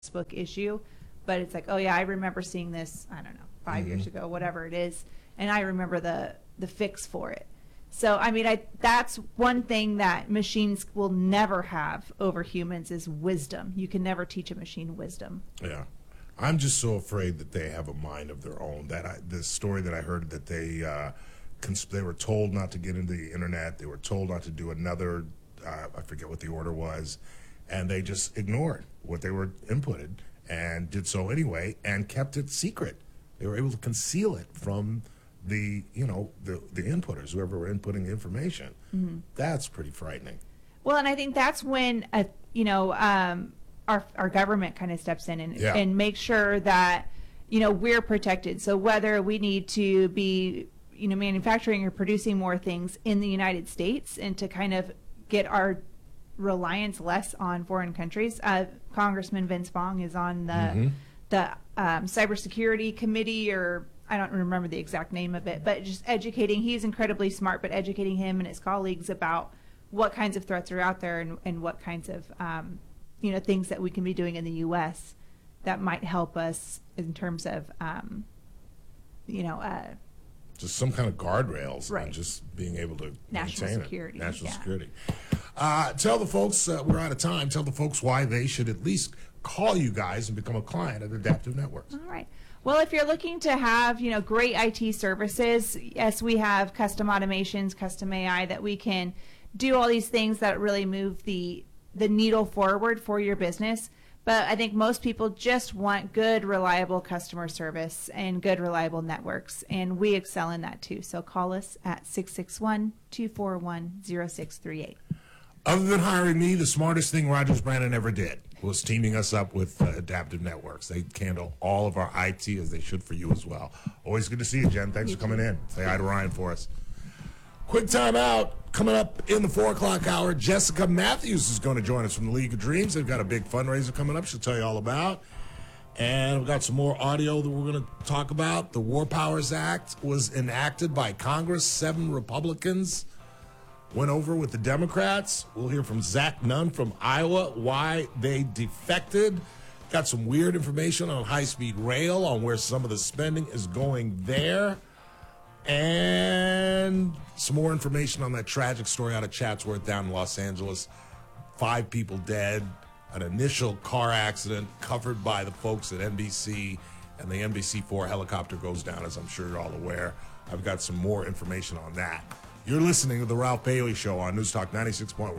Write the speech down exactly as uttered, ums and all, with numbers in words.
book issue, but it's like, oh yeah, I remember seeing this, I don't know, five Mm-hmm. years ago, whatever it is, and I remember the the fix for it. So I mean, I that's one thing that machines will never have over humans is wisdom. You can never teach a machine wisdom. Yeah. I'm just so afraid that they have a mind of their own. That I, the story that I heard that they uh, cons- they were told not to get into the internet. They were told not to do another. Uh, I forget what the order was, and they just ignored what they were inputted and did so anyway and kept it secret. They were able to conceal it from the you know the the inputters, whoever were inputting the information. Mm-hmm. That's pretty frightening. Well, and I think that's when a you know um, our our government kind of steps in and Yeah. and makes sure that you know we're protected. So whether we need to be you know manufacturing or producing more things in the United States and to kind of get our reliance less on foreign countries. Uh, Congressman Vince Vaughn is on the Mm-hmm. the um, cybersecurity committee, or I don't remember the exact name of it, but just educating. He's incredibly smart, but educating him and his colleagues about what kinds of threats are out there and, and what kinds of um, you know things that we can be doing in the U S that might help us in terms of um, you know. Uh, Just some kind of guardrails, Right. and just being able to National maintain security, it. National yeah. security. Uh, tell the folks, uh, we're out of time, tell the folks why they should at least call you guys and become a client at Adaptive Networks. All right. Well, if you're looking to have, you know, great I T services, yes, we have custom automations, custom A I that we can do all these things that really move the the needle forward for your business. But I think most people just want good, reliable customer service and good, reliable networks, and we excel in that too. So call us at six six one, two four one, zero six three eight. Other than hiring me, the smartest thing Rogers Brandon ever did was teaming us up with uh, Adaptive Networks. They handle all of our I T as they should for you as well. Always good to see you, Jen. Thanks You for coming too. in. Say hi to Ryan for us. Quick time out. Coming up in the four o'clock hour, Jessica Matthews is going to join us from the League of Dreams. They've got a big fundraiser coming up. She'll tell you all about. And we've got some more audio that we're going to talk about. The War Powers Act was enacted by Congress. Seven Republicans went over with the Democrats. We'll hear from Zach Nunn from Iowa, why they defected. Got some weird information on high-speed rail, on where some of the spending is going there. And some more information on that tragic story out of Chatsworth down in Los Angeles. Five people dead, an initial car accident covered by the folks at N B C, and the N B C four helicopter goes down, as I'm sure you're all aware. I've got some more information on that. You're listening to The Ralph Bailey Show on News Talk ninety-six point one.